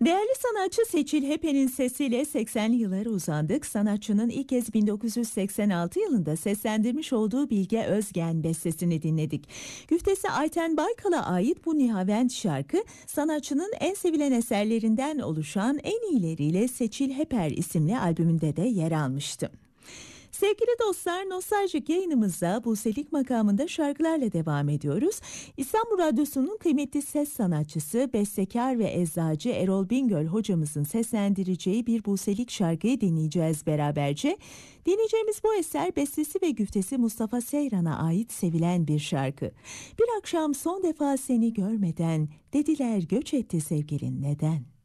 Değerli sanatçı Seçil Hepe'nin sesiyle 80'li yıllara uzandık. Sanatçının ilk kez 1986 yılında seslendirmiş olduğu Bilge Özgen bestesini dinledik. Güftesi Ayten Baykal'a ait bu Nihavent şarkı sanatçının en sevilen eserlerinden oluşan En İyileriyle Seçil Heper isimli albümünde de yer almıştı. Sevgili dostlar, nostaljik yayınımızda Buselik makamında şarkılarla devam ediyoruz. İstanbul Radyosu'nun kıymetli ses sanatçısı, bestekar ve eczacı Erol Bingöl hocamızın seslendireceği bir Buselik şarkıyı dinleyeceğiz beraberce. Dinleyeceğimiz bu eser bestesi ve güftesi Mustafa Seyran'a ait sevilen bir şarkı. Bir akşam son defa seni görmeden dediler göç etti sevgilin neden?